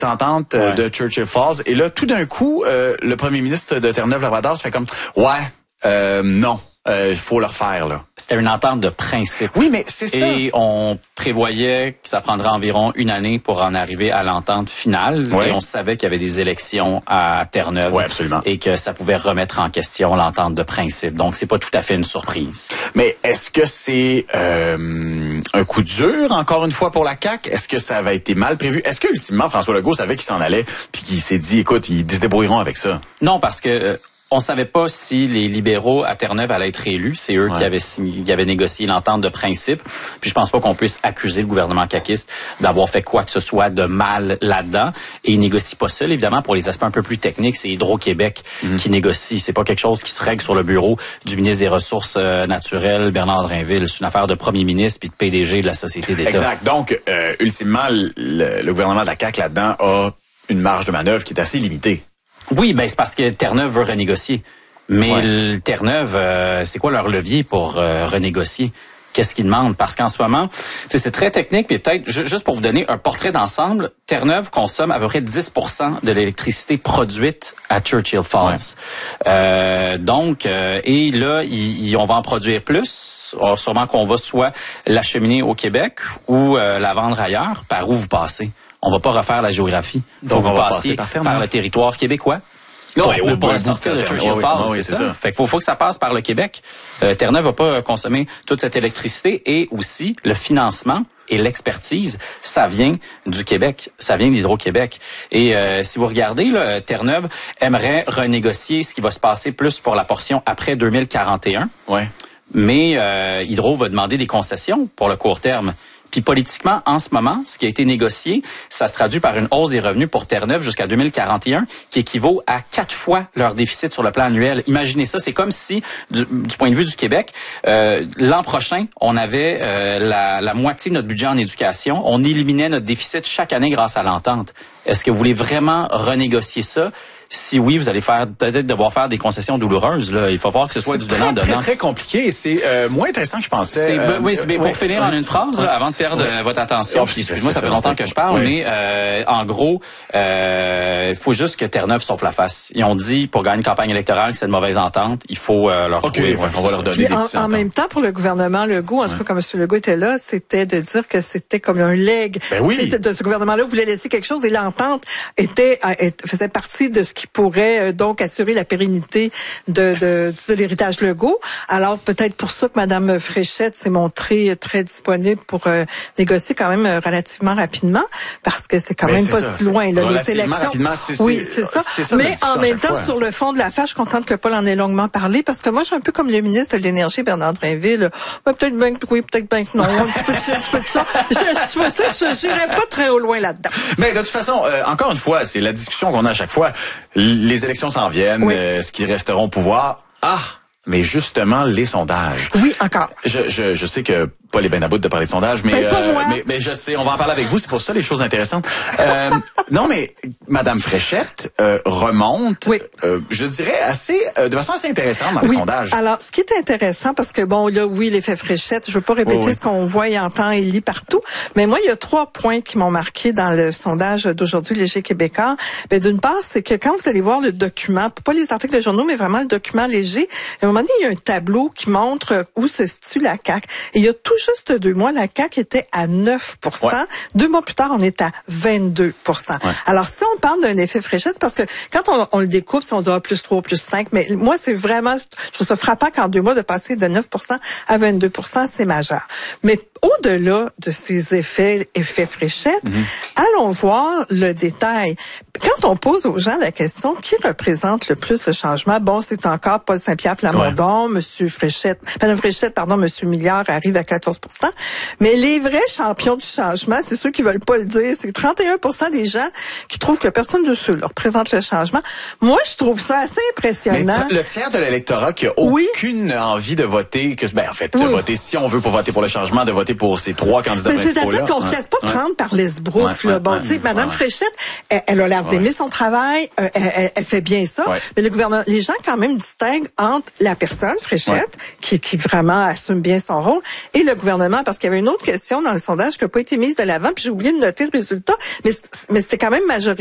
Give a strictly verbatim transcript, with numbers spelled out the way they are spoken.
entente ouais. de Churchill Falls. Et là, tout d'un coup, euh, le premier ministre de Terre-Neuve-Labrador se fait comme, ouais, euh, non. Il euh, faut le refaire, là. C'était une entente de principe. Oui, mais c'est ça. Et on prévoyait que ça prendrait environ une année pour en arriver à l'entente finale. Oui. Et on savait qu'il y avait des élections à Terre-Neuve. Oui, absolument. Et que ça pouvait remettre en question l'entente de principe. Donc, c'est pas tout à fait une surprise. Mais est-ce que c'est euh, un coup dur, encore une fois, pour la C A Q? Est-ce que ça avait été mal prévu? Est-ce que, ultimement, François Legault savait qu'il s'en allait puis qu'il s'est dit, écoute, ils se débrouilleront avec ça? Non, parce que... Euh, on savait pas si les libéraux à Terre-Neuve allaient être réélus. C'est eux ouais. qui avaient signé, qui avaient négocié l'entente de principe. Puis je pense pas qu'on puisse accuser le gouvernement caquiste d'avoir fait quoi que ce soit de mal là-dedans. Et ils négocient pas seul, évidemment, pour les aspects un peu plus techniques. C'est Hydro-Québec mm-hmm. qui négocie. C'est pas quelque chose qui se règle sur le bureau du ministre des Ressources euh, naturelles, Bernard Drinville. C'est une affaire de premier ministre puis de P D G de la Société d'État. Exact. Donc, euh, ultimement, le, le gouvernement de la C A Q là-dedans a une marge de manœuvre qui est assez limitée. Oui, ben c'est parce que Terre-Neuve veut renégocier. Mais ouais. Terre-Neuve, euh, c'est quoi leur levier pour euh, renégocier? Qu'est-ce qu'ils demandent? Parce qu'en ce moment, c'est très technique, mais peut-être, juste pour vous donner un portrait d'ensemble, Terre-Neuve consomme à peu près dix pour cent de l'électricité produite à Churchill Falls. Ouais. Euh, donc, euh, et là, y, y, on va en produire plus. Alors, sûrement qu'on va soit l'acheminer au Québec ou euh, la vendre ailleurs. Par où vous passez? On va pas refaire la géographie. Donc, vous passez par, par le territoire québécois. Non, ouais, on va sortir de Churchill Falls, oui, c'est ça. ça. Fait qu'il faut, faut que ça passe par le Québec. Euh, Terre-Neuve va pas consommer toute cette électricité et aussi le financement et l'expertise, ça vient du Québec, ça vient d'Hydro-Québec. Et euh, si vous regardez, là, Terre-Neuve aimerait renégocier ce qui va se passer plus pour la portion après deux mille quarante et un. Ouais. Mais euh, Hydro va demander des concessions pour le court terme. Puis politiquement, en ce moment, ce qui a été négocié, ça se traduit par une hausse des revenus pour Terre-Neuve jusqu'à deux mille quarante et un, qui équivaut à quatre fois leur déficit sur le plan annuel. Imaginez ça, c'est comme si, du, du point de vue du Québec, euh, l'an prochain, on avait euh, la, la moitié de notre budget en éducation. On éliminait notre déficit chaque année grâce à l'entente. Est-ce que vous voulez vraiment renégocier ça? Si oui, vous allez faire peut-être devoir faire des concessions douloureuses. Là, il faut voir que ce soit du donnant-donnant. C'est très, très compliqué. C'est euh, moins intéressant que je pensais. C'est, euh, oui, mais pour oui, finir oui, en une phrase, oui, là, avant de perdre oui. votre attention. Puis, excuse-moi, ça fait longtemps que je parle, oui. mais euh, en gros, il euh, faut juste que Terre-Neuve sauve la face. Ils ont dit pour gagner une campagne électorale que c'est une mauvaise entente. Il faut euh, leur okay, trouver. Ouais, on va leur donner Puis des en, petits en même temps, pour le gouvernement Legault, en tout cas, comme M. Legault était là, c'était de dire que c'était comme un leg. Ben oui. De ce gouvernement-là voulait laisser quelque chose et l'entente était, était faisait partie de ce qui pourrait donc assurer la pérennité de, de, de l'héritage Legault. Alors peut-être pour ça que Mme Fréchette s'est montrée très disponible pour euh, négocier quand même relativement rapidement, parce que c'est quand Mais même c'est pas ça, si loin là, les élections. C'est, oui, c'est ça. C'est ça. Mais en même temps, fois. sur le fond de l'affaire, je suis contente que Paul en ait longuement parlé, parce que moi, je suis un peu comme le ministre de l'Énergie, Bernard Drinville. Ben, peut-être bien que oui, peut-être bien que non. Un petit peu de ça, un petit peu de ça. Je, je, je n'irai pas très au loin là-dedans. Mais de toute façon, euh, encore une fois, c'est la discussion qu'on a à chaque fois. Les élections s'en viennent, oui. euh, ce qui resteront au pouvoir. Ah! Mais justement, les sondages. Oui, encore. Je, je, je sais que Paul est bien à bout de parler de sondages, mais, ben, pas euh, moi. mais, mais je sais, on va en parler avec vous, c'est pour ça les choses intéressantes. Euh, non, mais Madame Fréchette euh, remonte, oui. euh, je dirais, assez, euh, de façon assez intéressante dans les oui. sondages. Alors, ce qui est intéressant, parce que bon, là, oui, l'effet Fréchette, je veux pas répéter oh, oui. ce qu'on voit et entend et lit partout, mais moi, il y a trois points qui m'ont marqué dans le sondage d'aujourd'hui, Léger Québécois. Ben, d'une part, c'est que quand vous allez voir le document, pas les articles de journaux, mais vraiment le document Léger, à un moment donné, il y a un tableau qui montre où se situe la C A Q. Et il y a tout juste deux mois, la C A Q était à neuf pour cent. Ouais. Deux mois plus tard, on est à vingt-deux pour cent. Ouais. Alors, si on parle d'un effet Fréchette, c'est parce que quand on, on le découpe, si on dira plus trois, plus cinq, mais moi, c'est vraiment, je trouve ça frappant qu'en deux mois, de passer de neuf pour cent à vingt-deux pour cent, c'est majeur. Mais au-delà de ces effets, effets Fréchette, mm-hmm. allons voir le détail. Quand on pose aux gens la question, qui représente le plus le changement? Bon, c'est encore Paul Saint-Pierre Plamondon, ouais. Monsieur Fréchette, Madame Fréchette, pardon, Monsieur Milliard arrive à quatorze pour cent. Mais les vrais champions du changement, c'est ceux qui veulent pas le dire. C'est trente et un pour cent des gens qui trouvent que personne de ceux-là représente le changement. Moi, je trouve ça assez impressionnant. Mais le tiers de l'électorat qui a oui. aucune envie de voter, que ben en fait, oui. de voter, si on veut pour voter pour le changement, de voter pour ces trois candidats principaux-là. C'est-à-dire qu'on ne se laisse pas ouais. prendre par l'esbrouf. Ouais. Bon, ouais. tu sais, Madame ouais. Fréchette, elle, elle a l'air d'aimer ouais. son travail, euh, elle, elle fait bien ça. Ouais. Mais le gouvernement, les gens quand même distinguent entre la la personne, Fréchette, ouais. qui, qui vraiment assume bien son rôle, et le gouvernement, parce qu'il y avait une autre question dans le sondage qui n'a pas été mise de l'avant, puis j'ai oublié de noter le résultat, mais, mais c'était quand même majoritaire.